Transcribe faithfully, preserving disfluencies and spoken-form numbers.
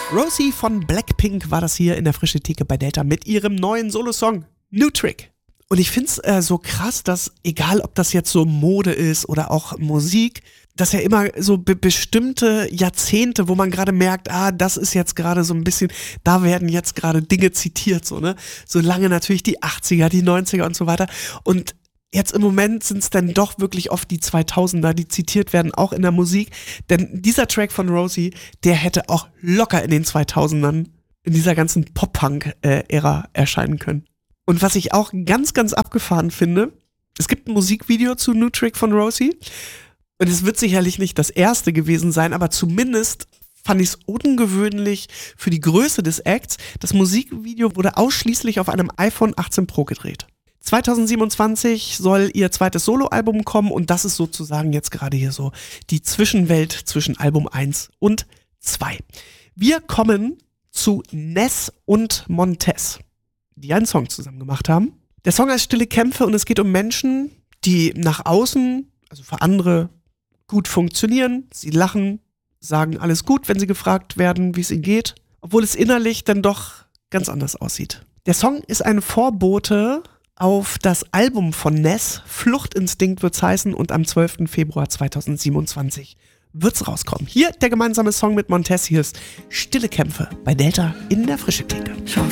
Rosie von Blackpink war das hier in der Frische Theke bei Delta mit ihrem neuen Solosong New Trick. Und ich find's äh, so krass, dass egal ob das jetzt so Mode ist oder auch Musik, dass ja immer so be- bestimmte Jahrzehnte, wo man gerade merkt, ah, das ist jetzt gerade so ein bisschen, da werden jetzt gerade Dinge zitiert, so, ne? Solange natürlich die achtziger, die neunziger und so weiter. Und jetzt im Moment sind es dann doch wirklich oft die zweitausender, die zitiert werden, auch in der Musik. Denn dieser Track von Rosie, der hätte auch locker in den zweitausendern, in dieser ganzen Pop-Punk-Ära erscheinen können. Und was ich auch ganz, ganz abgefahren finde, es gibt ein Musikvideo zu New Trick von Rosie. Und es wird sicherlich nicht das erste gewesen sein, aber zumindest fand ich es ungewöhnlich für die Größe des Acts. Das Musikvideo wurde ausschließlich auf einem iPhone achtzehn Pro gedreht. zwanzig siebenundzwanzig soll ihr zweites Soloalbum kommen und das ist sozusagen jetzt gerade hier so die Zwischenwelt zwischen Album eins und zwei. Wir kommen zu Ness und Montez, die einen Song zusammen gemacht haben. Der Song heißt Stille Kämpfe und es geht um Menschen, die nach außen, also für andere, gut funktionieren. Sie lachen, sagen alles gut, wenn sie gefragt werden, wie es ihnen geht, obwohl es innerlich dann doch ganz anders aussieht. Der Song ist ein Vorbote auf das Album von Ness, Fluchtinstinkt wird's heißen, und am zwölften Februar zweitausendsiebenundzwanzig wird's rauskommen. Hier der gemeinsame Song mit Montez, hier ist Stille Kämpfe bei Delta in der Frische Theke.